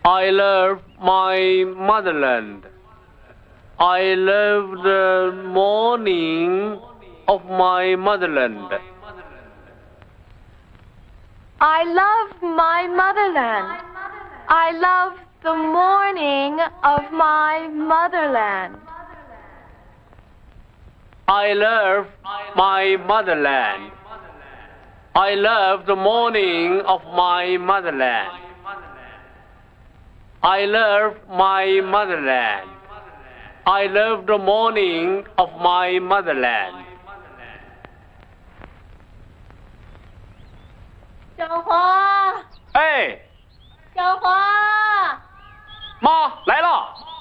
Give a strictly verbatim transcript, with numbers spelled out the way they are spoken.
I love my motherland. I love the morning of my motherland. I love my motherland. I love the morning of my motherland. I love my motherland. I love the morning of my motherland. I love my motherland. I love the morning of my motherland. 小华， 哎， 小华， 妈来了。